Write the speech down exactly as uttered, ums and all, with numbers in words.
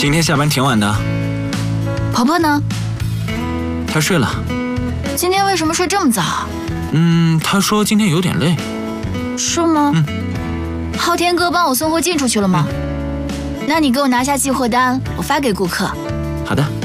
今天下班挺晚的。 婆婆呢？ 她睡了。 今天为什么睡这么早？ 嗯，她说今天有点累。 是吗？ 嗯。 昊天哥帮我送货进出去了吗？嗯、那你给我拿下寄货单，我发给顾客。 好的。